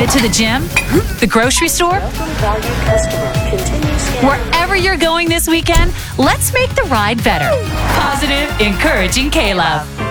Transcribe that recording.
to the gym, the grocery store, wherever you're going this weekend, let's make the ride better. Positive, encouraging K-Love.